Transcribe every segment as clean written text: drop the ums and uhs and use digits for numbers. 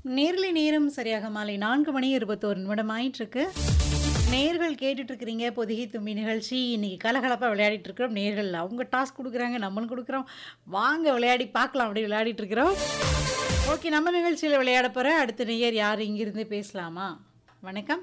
நேர்லை நேரம் சரியாக மாலை 4 மணி 21 நிமிடம் ஆயிட்டிருக்கு. நேயர்கள் கேட்டுட்டு இருக்கிறீங்க பொதிகை தும்பி நிகழ்ச்சி. இன்னைக்கு கலகலப்பா விளையாடிட்டு இருக்கிறோம். நேயர்கள் அவங்க டாஸ்க் குடுக்குறாங்க, நம்மளும் குடுக்குறோம். வாங்க விளையாடி பார்க்கலாம் அப்படி விளையாடிட்டு இருக்கிறோம். ஓகே, நம்ம நிகழ்ச்சியில விளையாட போற அடுத்த நேயர் யார்? இங்கிருந்து பேசலாமா? வணக்கம்.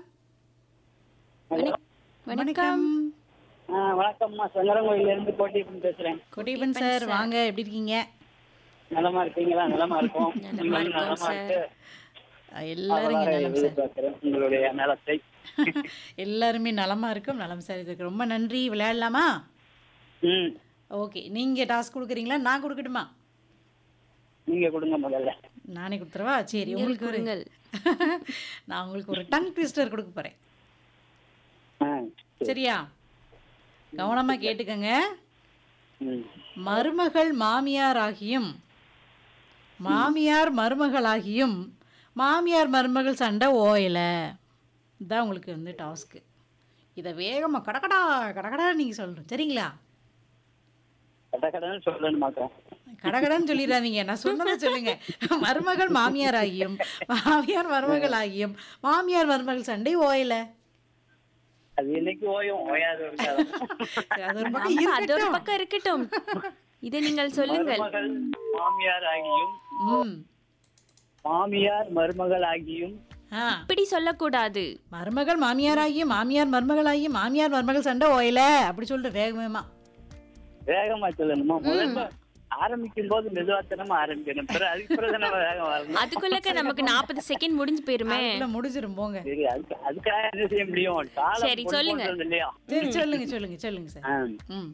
வணக்கம். வணக்கம்மா, சங்கரங்கோயிலிருந்து கோட்டியப்பன் பேசுறேன். கொட்டியப்பன் சார் வாங்க, எப்படி இருக்கீங்க? நலமா இருக்கீங்களா? நலமா இருக்கும். நலமா இருக்கோம் நலமா இருக்கு. எல்லாரும் இங்க நலம் சார். எதிர்பார்க்கிறேன் உங்களுடைய நலத்தை. எல்லாருமே நலமா இருக்கும். நலம் சார், இதுக்கு ரொம்ப நன்றி. விளையாடலாமா? ம், ஓகே, நீங்க டாஸ்க் கொடுக்குறீங்களா, நான் கொடுக்கட்டுமா? நீங்க கொடுங்க முதல்ல. நானே கொடுத்துருவா? சரி, உங்களுக்கு ஒரு கொடுங்கள். நான் உங்களுக்கு ஒரு டங் ட்விஸ்டர் கொடுக்க போறேன். ஆ, சரி. சரியா? கவனமா கேட்டுக்கங்க. ம். மருமகள் மாமியார் ஆகியும் மாமியார் மருமகளாகியும் மாமியார் மருமகள் சண்டை ஓயல. இதான் உங்களுக்கு வந்து டாஸ்க்கு. இதை வேகமா கடகடா கடகடா நீங்க சொல்லணும். சரிங்களா? கடகடன்னு சொல்லணுமாக்கா? கடகடன்னு சொல்லிடாதீங்க, நான் சொன்னதை சொல்லுங்க. மருமகள் மாமியார் ஆகியும் மாமியார் மருமகள் ஆகியும் மாமியார் மருமகள் சண்டை ஓயல. அது என்னைக்கு ஓயும், ஓயாது ஒரு காலம். அது ஒரு ஆமா, பக்கம் அது ஒரு இருக்கட்டும். பக்கம் இருக்கட்டும். இதை நீங்கள் சொல்லுங்கள். மருமகள் மாமியார் ஆகியும் ம். மாமியார் மருமகள் ஆகியும் ஆ, இப்படி சொல்லக்கூடாது. மருமகள் மாமியார் ஆகியும் மாமியார் மருமகள் ஆகியும் மாமியார் மருமகள் சண்டை ஓயல. அப்படி சொல்லிட்டு வேகமா. வேகமா சொல்லணுமா? முதல்ல ஆரம்பிக்கும் போது மெதுவாத்தனமா ஆரம்பிக்கணும். அதுக்கு பிறகு நம்ம வேகம் வரணும். அதுக்குள்ளக்க நமக்கு 40 செகண்ட் முடிஞ்சு போயிருமே. அதுக்குள்ள முடிஞ்சிரும் போங்க. சரி, அதுக்காக என்ன செய்ய முடியும்? காலம் சரி, சொல்லுங்க. பொறுப்போன்றது இல்லையா? சரி, சொல்லுங்க சொல்லுங்க சொல்லுங்க சார். ஆ. ம்.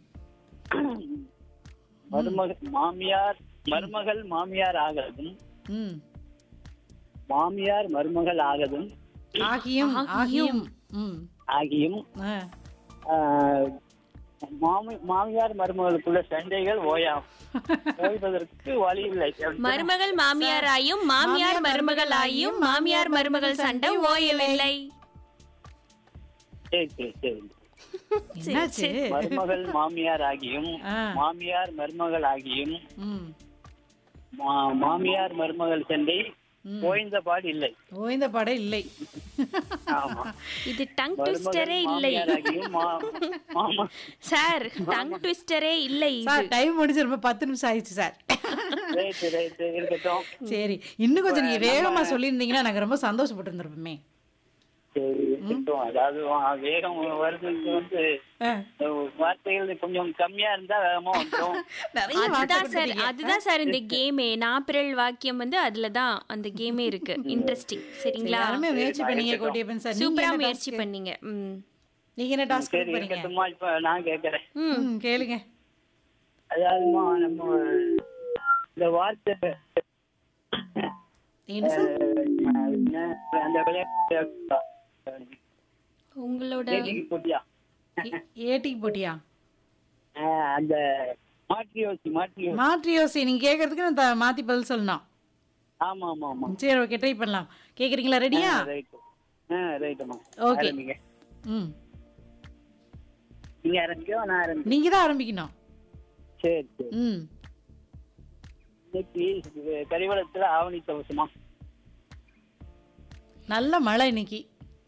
மருமகள் மாமியார் ஆகதும் ம். மாமியார் மருமகள் ஆகதும் ஆகியும் ஆகியும். ம். ஆகியும் ஆ. மாமியார் மருமகளுக்குள்ள சண்டைகள் ஓய்வதற்கு வழி இல்லை. மருமகள் மாமியாராயும் மாமியார் மருமகள் ஆயும் மாமியார் மருமகள் சண்டை ஓயவில்லை. சரி சரி சரி. என்னாச்சு? மருமகள் மாமியார் ஆகியும் ஆ. மாமியார் மருமகள் ஆகியும் ம். மாமியார் மருமகள் சண்டை ம். ஓய்ந்த பாடு இல்லை. ஓய்ந்த படம் இல்லை. ஆமா. இது டங் மருமகள் ட்விஸ்டரே இல்லை மாமியார் ஆகியும் மாமா சார். டங் ட்விஸ்டரே இல்லை இது. சார், டைம் முடிஞ்சு ரொம்ப 10 நிமிஷம் ஆயிடுச்சு சார். ரைட்டு ரைட்டு இருக்கட்டும். சரி, இன்னும் கொஞ்சம் நீங்க வேகமா சொல்லியிருந்தீங்கன்னா நாங்க ரொம்ப சந்தோஷப்பட்டு இருந்திருப்போமே. சரி இருக்கட்டும். அதாவது வேகம் வருதுக்கு வந்து ஆ. வார்த்தைகள் கொஞ்சம் கம்மியா இருந்தா வேகமா வந்துடும். நிறைய வார்த்தை அதுதான் சார், கொடுத்துட்டீங்க. அதுதான் சார் இந்த கேமே. நாப்பிரல் வாக்கியம் வந்து அதுலதான் அந்த கேமே இருக்கு. இன்ட்ரெஸ்டிங். சரிங்களா? யாருமே முயற்சி பண்ணீங்க கோட்டியப்பன் சார். நீங்க சூப்பரா என்ன முயற்சி task? பண்ணீங்க. நீங்க என்ன டாஸ்க் சரி பண்ணீங்க? இருக்கட்டுமா? இப்ப நான் கேட்கறேன். ம், கேளுங்க. அதாவதுமா நம்ம இந்த வார்த்தை என்ன சார்? அந்த விளையாட்டு உங்களோட போட்டியா? ஏட்டிக்கு போட்டியா? அந்த மாற்றி யோசி மாற்றி யோசி. நீங்க கேக்குறதுக்கு நான் மாத்தி பதில் சொல்லணும். ஆமா ஆமா ஆமா. சரி, ஓகே, ட்ரை பண்ணலாம். கேக்குறீங்களா? ரெடியா? ரைட்டு. ரைட்டுமா. ஓகே. ஆரம்பிங்க. ம். நீங்க ஆரம்பிக்கோ, நான் ஆரம்பிக்கிறேன். நீங்க தான் ஆரம்பிக்கணும். சரி சரி. ம். இன்னைக்கு கரிவளத்துல ஆவணி தவசமா? நல்ல மழை இன்னைக்கு.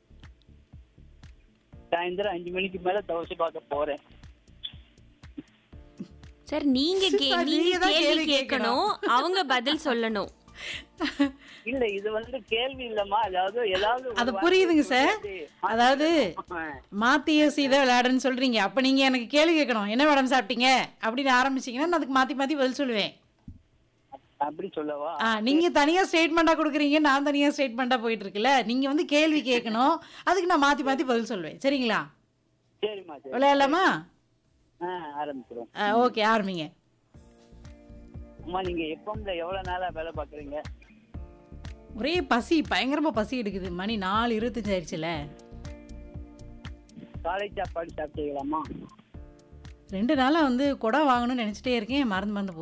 சாயந்தரம் 5 மணிக்கு மேல தவசம் பார்க்க போறேன். சார், நீங்க சார், நீங்க தான் கேள்வி கேள்வி கேட்கணும், அவங்க பதில் சொல்லணும். இல்ல, இது வந்து கேள்வி இல்லம்மா. அதாவது ஏதாவது ஒரு அது வார்த்தை புரியுதுங்க சார். சொல்லி அதாவது ஆ, மாத்தி யோசி தான் விளையாடுன்னு சொல்றீங்க. அப்ப நீங்க எனக்கு கேள்வி கேட்கணும். என்ன மேடம் சாப்பிட்டீங்க அப்படின்னு ஆரம்பிச்சீங்கன்னா நான் அதுக்கு மாத்தி மாத்தி பதில் சொல்லுவேன். அப்படி சொல்லவா? நீங்க தனியா ஸ்டேட்மெண்டா கொடுக்குறீங்க, நான் தனியா ஸ்டேட்மெண்டா போயிட்டு இருக்குல்ல. நீங்க வந்து கேள்வி கேட்கணும், அதுக்கு நான் மாத்தி மாத்தி பதில் சொல்லுவேன். சரிங்களா? சரிம்மா சரி. விளையாடலாமா? ஆரம்பிச்சிடும். ஓகே, ஆரம்பிங்க. அம்மா, நீங்க எப்பம்ல எவ்வளவு நாளா வேலை பாக்குறீங்க? ஒரே பசி, பயங்கரமா பசி எடுக்குது. மணி 4:25 ஆயிடுச்சுல. காலை சாப்பாடு சாப்பிட்டீங்களாம்மா? 2 நாளா வந்து குடம் வாங்கணும்னு நினைச்சிட்டே இருக்கேன். மறந்து